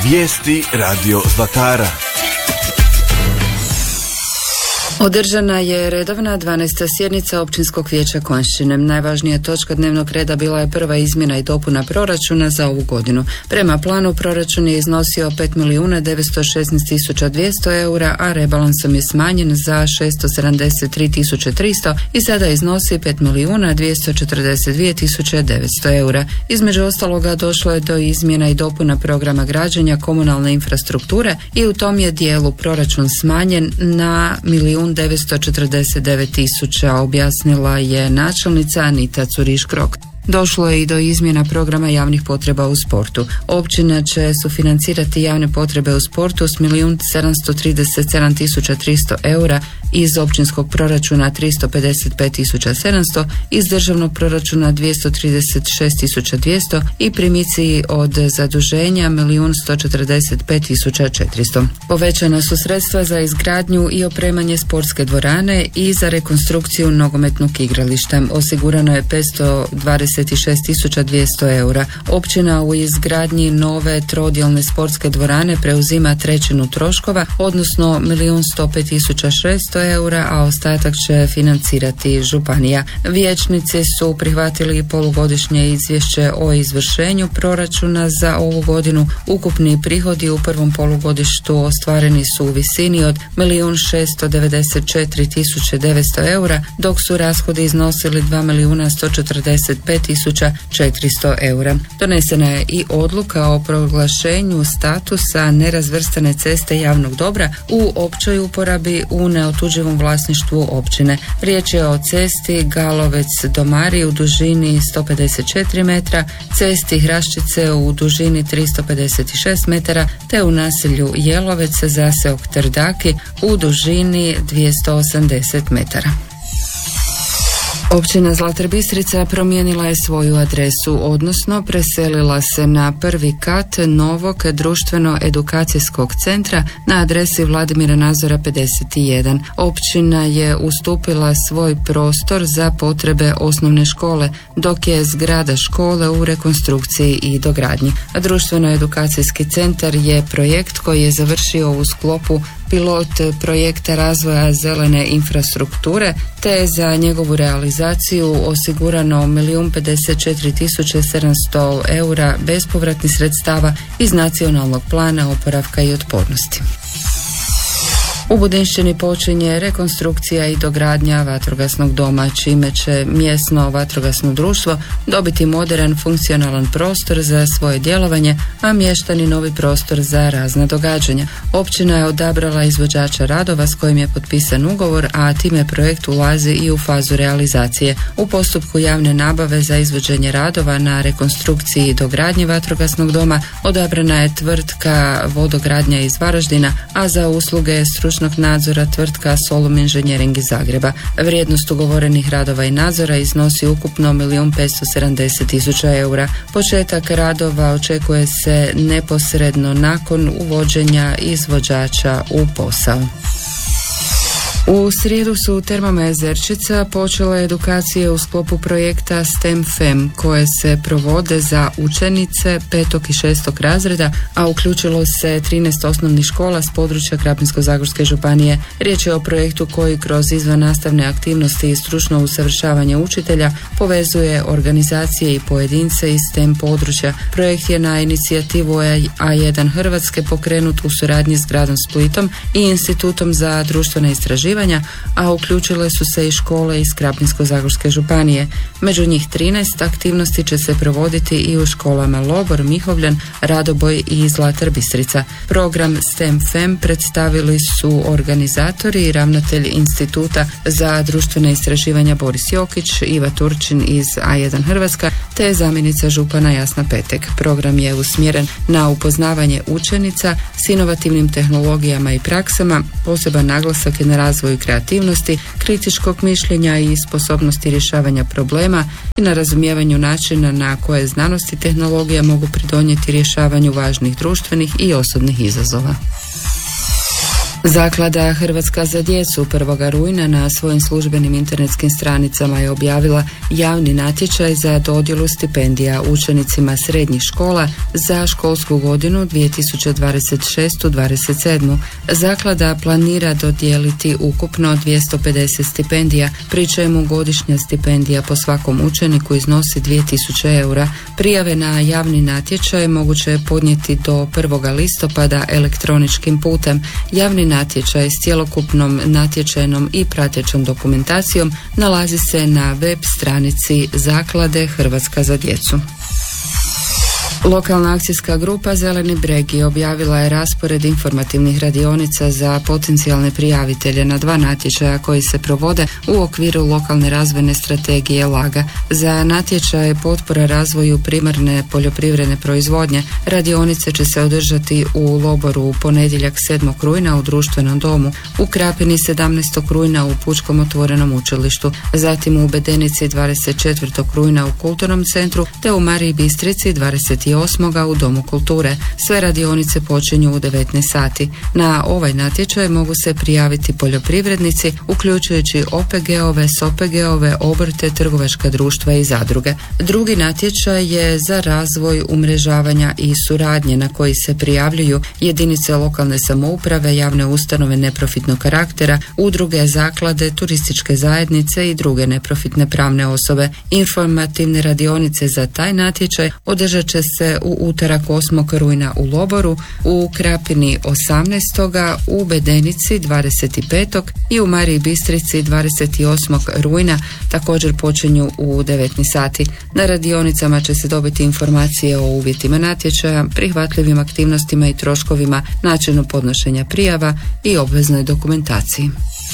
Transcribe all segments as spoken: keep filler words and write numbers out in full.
Vijesti Radio Zlatara. Održana je redovna dvanaesta sjednica Općinskog vijeća Konjšćine. Najvažnija točka dnevnog reda bila je prva izmjena i dopuna proračuna za ovu godinu. Prema planu proračun je iznosio pet milijuna devetsto šesnaest tisuća dvjesto eura, a rebalansom je smanjen za šesto sedamdeset tri tisuće tristo i sada iznosi pet milijuna dvjesto četrdeset dvije tisuće devetsto eura. Između ostaloga došlo je do izmjena i dopuna programa građenja komunalne infrastrukture i u tom je dijelu proračun smanjen na milijun devetsto četrdeset devet tisuća, objasnila je načelnica Anita Curiš-Krok. Došlo je i do izmjena programa javnih potreba u sportu. Općina će sufinancirati javne potrebe u sportu s milijun sedamsto trideset sedam tisuća tristo eura, iz općinskog proračuna tristo pedeset pet tisuća sedamsto, iz državnog proračuna dvjesto trideset šest tisuća dvjesto i primici od zaduženja milijun sto četrdeset pet tisuća četiristo. Povećana su sredstva za izgradnju i opremanje sportske dvorane i za rekonstrukciju nogometnog igrališta. Osigurano je petsto dvadeset šest tisuća dvjesto eura. Općina u izgradnji nove trodjelne sportske dvorane preuzima trećinu troškova, odnosno milijun sto pet tisuća šesto eura, a ostatak će financirati županija. Vijećnici su prihvatili polugodišnje izvješće o izvršenju proračuna za ovu godinu. Ukupni prihodi u prvom polugodištu ostvareni su u visini od milijun šesto devedeset četiri tisuće devetsto eura, dok su rashodi iznosili dva milijuna sto četrdeset pet tisuća četiristo eura. Donesena je i odluka o proglašenju statusa nerazvrstane ceste javnog dobra u općoj uporabi u neotuđivom vlasništvu općine. Riječ je o cesti Galovec-Domari u dužini sto pedeset četiri metra, cesti Hraščice u dužini tristo pedeset šest metara, te u naselju Jelovec zaseok Trdaki u dužini dvjesto osamdeset metara. Općina Zlatar Bistrica promijenila je svoju adresu, odnosno preselila se na prvi kat novog društveno-edukacijskog centra na adresi Vladimira Nazora pedeset jedan. Općina je ustupila svoj prostor za potrebe osnovne škole, dok je zgrada škole u rekonstrukciji i dogradnji. Društveno-edukacijski centar je projekt koji je završio u sklopu pilot projekta razvoja zelene infrastrukture, te je za njegovu realizaciju osigurano milijun pedeset četiri tisuće sedamsto eura bespovratnih sredstava iz Nacionalnog plana oporavka i otpornosti. U Budinšćini počinje rekonstrukcija i dogradnja vatrogasnog doma, čime će mjesno vatrogasno društvo dobiti moderan, funkcionalan prostor za svoje djelovanje, a mještani novi prostor za razna događanja. Općina je odabrala izvođača radova s kojim je potpisan ugovor, a time projekt ulazi i u fazu realizacije. U postupku javne nabave za izvođenje radova na rekonstrukciji i dogradnji vatrogasnog doma odabrana je tvrtka Vodogradnja iz Varaždina, a za usluge stručnog nadzora tvrtka Solum Inženjering iz Zagreba. Vrijednost ugovorenih radova i nadzora iznosi ukupno milijun petsto sedamdeset tisuća eura. Početak radova očekuje se neposredno nakon uvođenja izvođača u posao. U srijedu su u Termama Jezerčica počele edukacije u sklopu projekta STEM F E M koje se provode za učenice petog i šestog razreda, a uključilo se trinaest osnovnih škola s područja Krapinsko-zagorske županije. Riječ je o projektu koji kroz izvannastavne aktivnosti i stručno usavršavanje učitelja povezuje organizacije i pojedince iz STEM područja. Projekt je na inicijativu A jedan Hrvatske pokrenut u suradnji s gradom Splitom i Institutom za društvena istraživanja, a uključile su se i škole iz Krapinsko-zagorske županije. Među njih trinaest aktivnosti će se provoditi i u školama Lobor, Mihovljan, Radoboj i Zlatar Bistrica. Program STEM F E M predstavili su organizatori i ravnatelj Instituta za društvena istraživanja Boris Jokić, Iva Turčin iz A jedan Hrvatska, te zamjenica župana Jasna Petek. Program je usmjeren na upoznavanje učenica s inovativnim tehnologijama i praksama, poseban naglasak je na razvoju kreativnosti, kritičkog mišljenja i sposobnosti rješavanja problema i na razumijevanju načina na koje znanost i tehnologija mogu pridonijeti rješavanju važnih društvenih i osobnih izazova. Zaklada Hrvatska za djecu prvog rujna na svojim službenim internetskim stranicama je objavila javni natječaj za dodjelu stipendija učenicima srednjih škola za školsku godinu dvije tisuće dvadeset šeste dvadeset sedme. Zaklada planira dodijeliti ukupno dvjesto pedeset stipendija, pri čemu godišnja stipendija po svakom učeniku iznosi dvije tisuće eura. Prijave na javni natječaj moguće je podnijeti do prvog listopada elektroničkim putem. Javni natječaj s cjelokupnom natječajnom i pratećom dokumentacijom nalazi se na web stranici Zaklade Hrvatska za djecu. Lokalna akcijska grupa Zeleni bregi objavila je raspored informativnih radionica za potencijalne prijavitelje na dva natječaja koji se provode u okviru lokalne razvojne strategije LAGA. Za natječaje potpora razvoju primarne poljoprivredne proizvodnje radionice će se održati u Loboru u ponedjeljak sedmog rujna u društvenom domu, u Krapini sedamnaestog rujna u Pučkom otvorenom učilištu, zatim u Bedenici dvadeset četvrtog rujna u Kulturnom centru te u Mariji Bistrici dvadeset osmog u Domu kulture. Sve radionice počinju u devetnaest sati. Na ovaj natječaj mogu se prijaviti poljoprivrednici, uključujući O P G-ove, S O P G-ove, obrte, trgovačka društva i zadruge. Drugi natječaj je za razvoj umrežavanja i suradnje na koji se prijavljuju jedinice lokalne samouprave, javne ustanove neprofitnog karaktera, udruge, zaklade, turističke zajednice i druge neprofitne pravne osobe. Informativne radionice za taj natječaj održat će se u utorak osmog rujna u Loboru, u Krapini osamnaestog u Bedenici dvadeset petog i u Mariji Bistrici dvadeset osmog rujna, također počinju u devetnaest sati. Na radionicama će se dobiti informacije o uvjetima natječaja, prihvatljivim aktivnostima i troškovima, načinu podnošenja prijava i obveznoj dokumentaciji.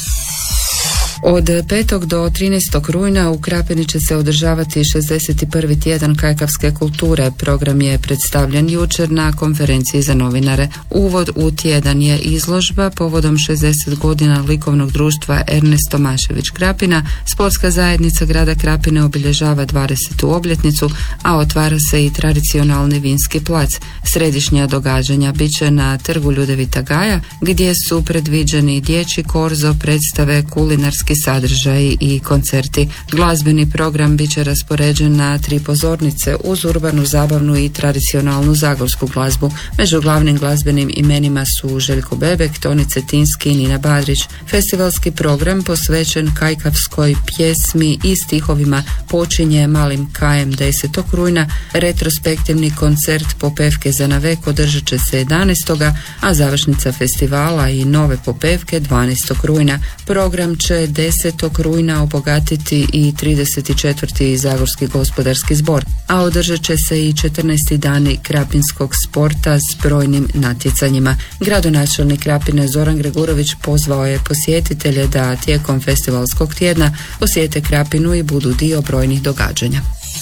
Od petog do trinaestog rujna u Krapini će se održavati šezdeset prvi tjedan kajkavske kulture. Program je predstavljen jučer na konferenciji za novinare. Uvod u tjedan je izložba povodom šezdeset godina likovnog društva Ernest Tomašević Krapina. Sportska zajednica grada Krapine obilježava dvadesetu obljetnicu, a otvara se i tradicionalni vinski plac. Središnja događanja bit će na trgu Ljudevita Gaja, gdje su predviđeni dječji korzo, predstave, kulinarski sadržaji i koncerti. Glazbeni program bit će raspoređen na tri pozornice uz urbanu, zabavnu i tradicionalnu zagorsku glazbu. Među glavnim glazbenim imenima su Željko Bebek, Toni Cetinski i Nina Badrić. Festivalski program posvećen kajkavskoj pjesmi i stihovima počinje malim kajem desetog rujna. Retrospektivni koncert Popevke za navek održat će se jedanaestog a završnica festivala i nove popevke dvanaestog rujna. Program će desetog rujna obogatiti i trideset četvrti Zagorski gospodarski zbor, a održat će se i četrnaesti dani krapinskog sporta s brojnim natjecanjima. Gradonačelnik Krapine Zoran Gregurović pozvao je posjetitelje da tijekom festivalskog tjedna posjete Krapinu i budu dio brojnih događanja.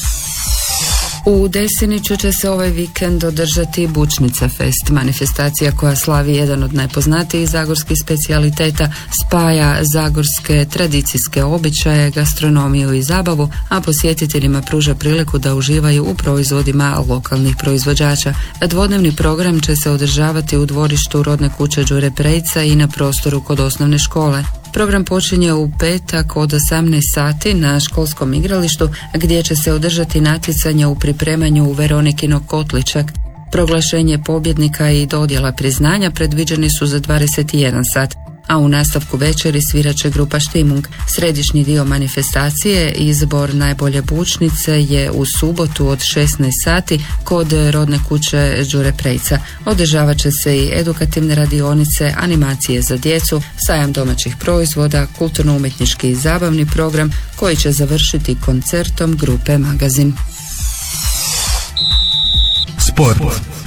U Desiniću će se ovaj vikend održati Bučnica Fest, manifestacija koja slavi jedan od najpoznatijih zagorskih specijaliteta, spaja zagorske tradicijske običaje, gastronomiju i zabavu, a posjetiteljima pruža priliku da uživaju u proizvodima lokalnih proizvođača. Dvodnevni program će se održavati u dvorištu rodne kuće Đure Prejca i na prostoru kod osnovne škole. Program počinje u petak od osamnaest sati na školskom igralištu, gdje će se održati natjecanje u pripremanju Veronikinog kotličak. Proglašenje pobjednika i dodjela priznanja predviđeni su za dvadeset jedan sat, a u nastavku večeri svirat će grupa Štimung. Središnji dio manifestacije, izbor najbolje bučnice, je u subotu od šesnaest sati kod rodne kuće Đure Prejca. Održavat će se i edukativne radionice, animacije za djecu, sajam domaćih proizvoda, kulturno-umjetnički i zabavni program koji će završiti koncertom grupe Magazin. Sport.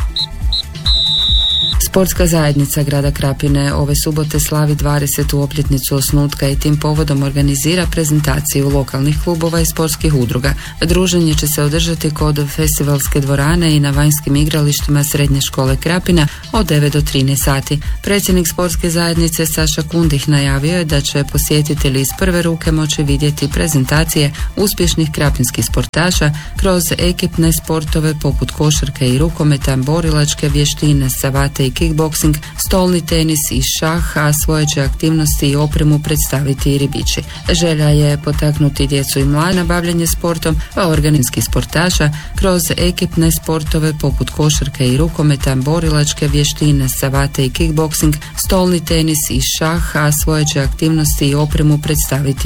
Sportska zajednica grada Krapine ove subote slavi dvadesetu obljetnicu osnutka i tim povodom organizira prezentaciju lokalnih klubova i sportskih udruga. Druženje će se održati kod festivalske dvorane i na vanjskim igralištima Srednje škole Krapina od devet do trinaest sati. Predsjednik sportske zajednice Saša Kundih najavio je da će posjetitelji iz prve ruke moći vidjeti prezentacije uspješnih krapinskih sportaša kroz ekipne sportove poput košarke i rukometa, borilačke vještine, savate i kickboksing, stolni tenis i šah, a svoje će aktivnosti i opremu predstaviti i ribiči. Želja je potaknuti djecu i mlade na bavljanje sportom, a organizmskih sportaša kroz ekipne sportove poput košarke i rukometa, borilačke vještine, savate i kickboksing, stolni tenis i šah, a svoje će aktivnosti i opremu predstaviti